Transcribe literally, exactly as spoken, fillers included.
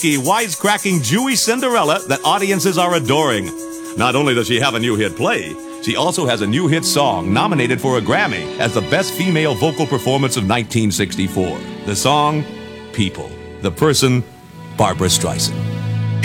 wisecracking Jewy Cinderella that audiences are adoring. Not only does she have a new hit play, she also has a new hit song nominated for a Grammy as the best female vocal performance of nineteen sixty-four. The song, People. The person, Barbra Streisand.